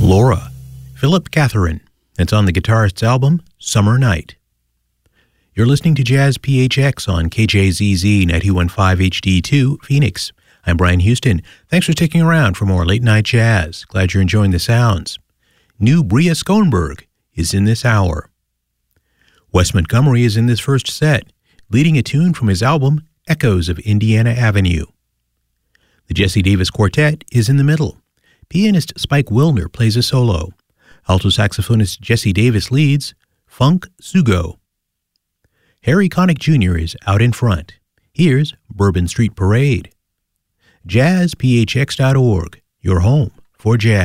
Laura, Philip Catherine. It's on the guitarist's album, Summer Night. You're listening to Jazz PHX on KJZZ 91.5 HD2, Phoenix. I'm Brian Houston. Thanks for sticking around for more late-night jazz. Glad you're enjoying the sounds. New Bria Schoenberg is in this hour. Wes Montgomery is in this first set, leading a tune from his album, Echoes of Indiana Avenue. The Jesse Davis Quartet is in the middle. Pianist Spike Wilner plays a solo. Alto saxophonist Jesse Davis leads, Funk Sugo. Harry Connick Jr. is out in front. Here's Bourbon Street Parade. JazzPHX.org, your home for jazz.